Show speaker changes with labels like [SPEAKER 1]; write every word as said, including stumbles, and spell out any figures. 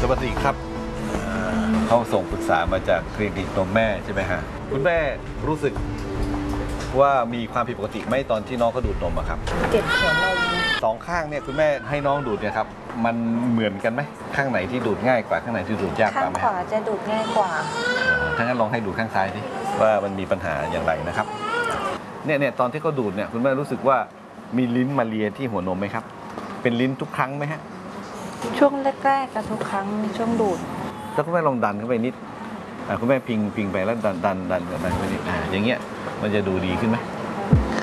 [SPEAKER 1] วัสดีครับเขาส่งปรึกษามาจากคลินิกนมแม่ใช่ไหมฮะคุณแม่รู้สึกว่ามีความผิดปกติไหมตอนที่น้องเขาดูดนมอะครับ
[SPEAKER 2] เจ็บหัวนม
[SPEAKER 1] สองข้างเนี่ยคุณแม่ให้น้องดูดเนี่ยครับมันเหมือนกันไหมข้างไหนที่ดูดง่ายกว่าข้างไหนที่ดูดยากก
[SPEAKER 2] ข้า
[SPEAKER 1] ว่าง ไหม
[SPEAKER 2] ขวาจะดูดง่ายกว่า
[SPEAKER 1] ถ้างั้นลองให้ดูข้างซ้ายดิว่ามันมีปัญหาอย่างไรนะครับเนี่ยเนี่ยตอนที่เขาดูดเนี่ยคุณแม่รู้สึกว่ามีลิ้นมาเลียที่หัวนมไหมครับเป็นลิ้นทุกครั้งไหมฮะ
[SPEAKER 2] ช่วงแรกๆกับทุกครั้งช่วงดูด
[SPEAKER 1] แล้วคุณแม่ลองดันเข้าไปนิดคุณแม่พิงพิงไปแล้วดันดันดันดันไปนิดอ่าอย่างเงี้ยมันจะดูดีขึ้นไหม